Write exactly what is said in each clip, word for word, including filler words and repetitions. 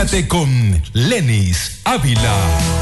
Comunícate con Lenis Ávila.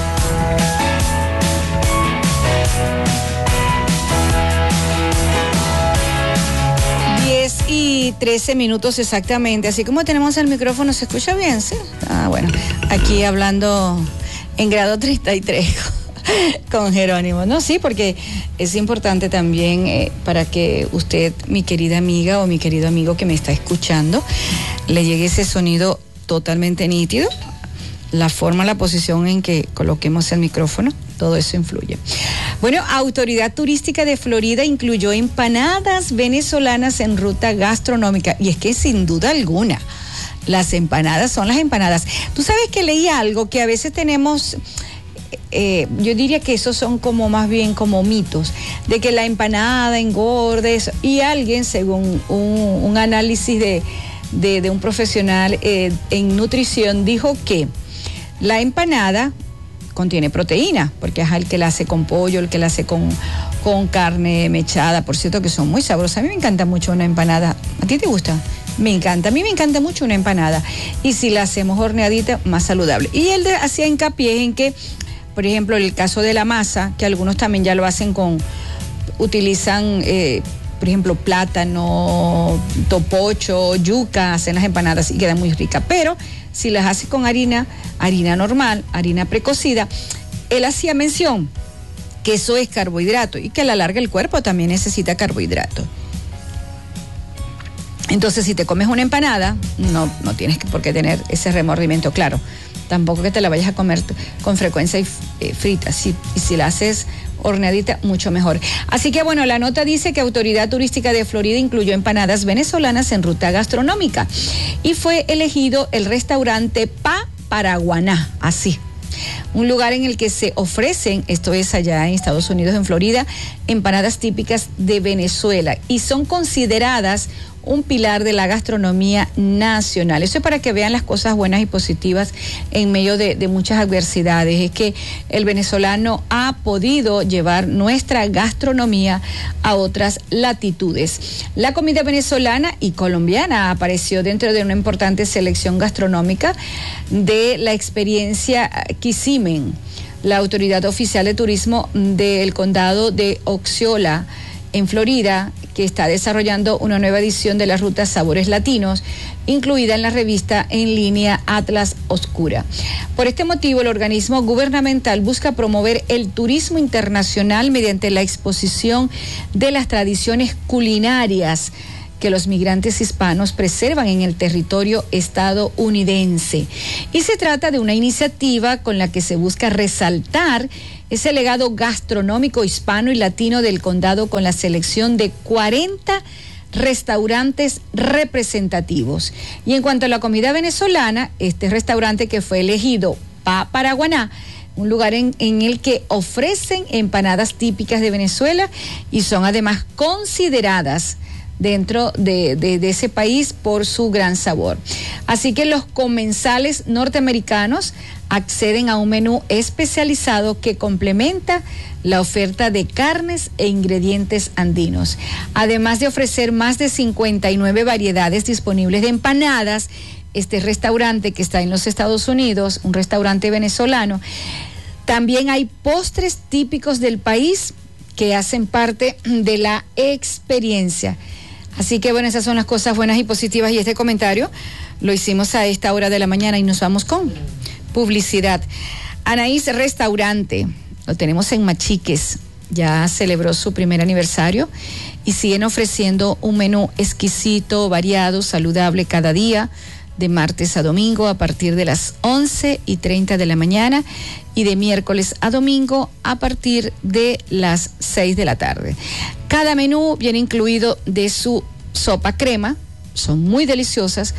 diez y trece minutos exactamente, así como tenemos el micrófono, ¿se escucha bien? ¿Sí? Ah, bueno, aquí hablando en grado treinta y tres con Jerónimo, ¿no? Sí, porque es importante también eh, para que usted, mi querida amiga o mi querido amigo que me está escuchando, le llegue ese sonido totalmente nítido, la forma, la posición en que coloquemos el micrófono, todo eso influye. Bueno, Autoridad Turística de Florida incluyó empanadas venezolanas en ruta gastronómica, y es que sin duda alguna, las empanadas son las empanadas. Tú sabes que leí algo que a veces tenemos... Eh, yo diría que esos son como más bien como mitos, de que la empanada engorda eso, y alguien, según un, un análisis de, de, de un profesional eh, en nutrición, dijo que la empanada contiene proteína, porque es el que la hace con pollo, el que la hace con, con carne mechada, por cierto que son muy sabrosas. A mí me encanta mucho una empanada. ¿A ti te gusta? Me encanta, a mí me encanta mucho una empanada, y si la hacemos horneadita, más saludable. Y él de, hacía hincapié en que, por ejemplo, el caso de la masa, que algunos también ya lo hacen con, utilizan, eh, por ejemplo, plátano, topocho, yuca, hacen las empanadas y quedan muy ricas. Pero si las hace con harina, harina normal, harina precocida, él hacía mención que eso es carbohidrato y que a la larga el cuerpo también necesita carbohidrato. Entonces, si te comes una empanada, no, no tienes por qué tener ese remordimiento, claro. Tampoco que te la vayas a comer con frecuencia y eh, frita. Si, y si la haces horneadita, mucho mejor. Así que bueno, la nota dice que Autoridad Turística de Florida incluyó empanadas venezolanas en ruta gastronómica. Y fue elegido el restaurante Pa Paraguaná, así. Un lugar en el que se ofrecen, esto es allá en Estados Unidos, en Florida, empanadas típicas de Venezuela. Y son consideradas un pilar de la gastronomía nacional. Eso es para que vean las cosas buenas y positivas en medio de, de muchas adversidades. Es que el venezolano ha podido llevar nuestra gastronomía a otras latitudes. La comida venezolana y colombiana apareció dentro de una importante selección gastronómica de la experiencia Quisimen, la autoridad oficial de turismo del condado de Osceola, en Florida, que está desarrollando una nueva edición de la ruta Sabores Latinos, incluida en la revista en línea Atlas Oscura. Por este motivo, el organismo gubernamental busca promover el turismo internacional mediante la exposición de las tradiciones culinarias que los migrantes hispanos preservan en el territorio estadounidense. Y se trata de una iniciativa con la que se busca resaltar ese legado gastronómico hispano y latino del condado con la selección de cuarenta restaurantes representativos. Y en cuanto a la comida venezolana, este restaurante que fue elegido Pa Paraguaná, un lugar en, en el que ofrecen empanadas típicas de Venezuela y son además consideradas dentro de, de, de ese país por su gran sabor. Así que los comensales norteamericanos acceden a un menú especializado que complementa la oferta de carnes e ingredientes andinos. Además de ofrecer más de cincuenta y nueve variedades disponibles de empanadas, este restaurante que está en los Estados Unidos, un restaurante venezolano, también hay postres típicos del país que hacen parte de la experiencia. Así que bueno, esas son las cosas buenas y positivas, y este comentario lo hicimos a esta hora de la mañana y nos vamos con publicidad. Anaís Restaurante, lo tenemos en Machiques, ya celebró su primer aniversario y siguen ofreciendo un menú exquisito, variado, saludable cada día, de martes a domingo a partir de las once y treinta de la mañana y de miércoles a domingo a partir de las seis de la tarde. Cada menú viene incluido de su sopa crema, son muy deliciosas,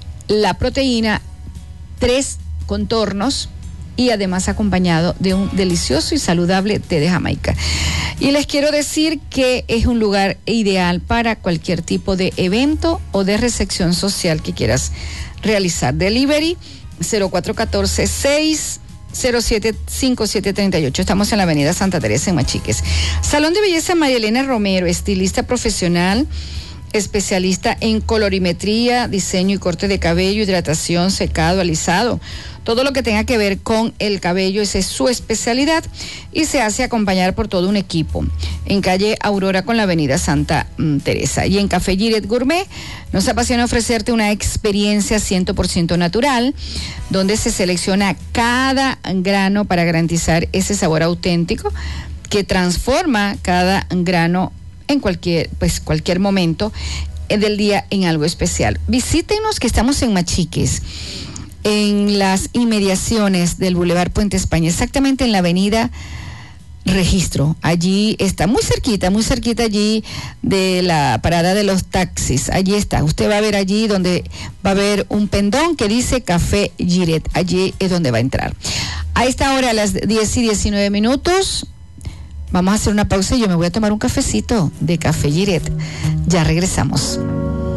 la proteína, tres contornos y además acompañado de un delicioso y saludable té de Jamaica. Y les quiero decir que es un lugar ideal para cualquier tipo de evento o de recepción social que quieras realizar. Delivery cero cuatro uno cuatro, seis cero siete, cinco siete tres ocho. Estamos en la avenida Santa Teresa en Machiques. Salón de Belleza María Elena Romero, estilista profesional, especialista en colorimetría, diseño y corte de cabello, hidratación, secado, alisado. Todo lo que tenga que ver con el cabello, esa es su especialidad y se hace acompañar por todo un equipo. En calle Aurora con la avenida Santa Teresa. Y en Café Giret Gourmet nos apasiona ofrecerte una experiencia cien por ciento natural, donde se selecciona cada grano para garantizar ese sabor auténtico que transforma cada grano en cualquier, pues, cualquier momento del día en algo especial. Visítenos, que estamos en Machiques, en las inmediaciones del Boulevard Puente España, exactamente en la avenida Registro. Allí está, muy cerquita, muy cerquita allí de la parada de los taxis. Allí está. Usted va a ver allí donde va a haber un pendón que dice Café Giret. Allí es donde va a entrar. A esta hora, a las diez y diecinueve minutos, vamos a hacer una pausa y yo me voy a tomar un cafecito de Café Giret. Ya regresamos.